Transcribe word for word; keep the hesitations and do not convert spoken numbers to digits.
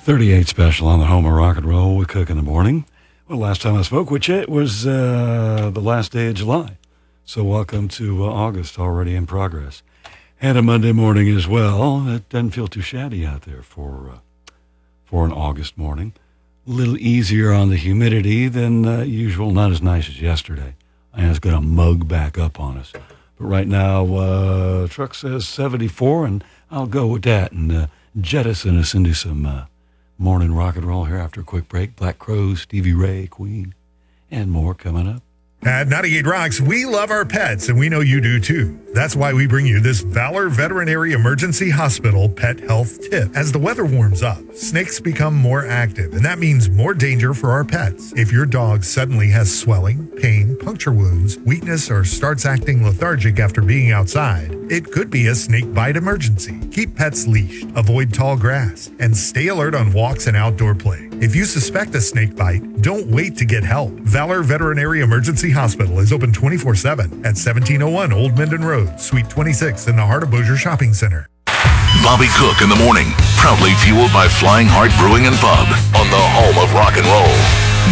thirty-eight special on the home of rock and roll with Cook in the morning. Well, last time I spoke with you, it was uh, the last day of July. So welcome to uh, August, already in progress. And a Monday morning as well. It doesn't feel too shabby out there for uh, for an August morning. A little easier on the humidity than uh, usual. Not as nice as yesterday. And it's going to mug back up on us. But right now, uh, truck says seventy-four, and I'll go with that and uh, jettison us into some uh, morning rock and roll here after a quick break. Black Crowes, Stevie Ray, Queen, and more coming up. At ninety-eight Rocks, we love our pets, and we know you do too. That's why we bring you this Valor Veterinary Emergency Hospital Pet Health Tip. As the weather warms up, snakes become more active, and that means more danger for our pets. If your dog suddenly has swelling, pain, puncture wounds, weakness, or starts acting lethargic after being outside, it could be a snake bite emergency. Keep pets leashed, avoid tall grass, and stay alert on walks and outdoor play. If you suspect a snake bite, don't wait to get help. Valor Veterinary Emergency Hospital is open twenty-four seven at seventeen oh one Old Minden Road, Suite twenty-six in the heart of Bossier Shopping Center. Bobby Cook in the morning, proudly fueled by Flying Heart Brewing and Pub on the home of rock and roll.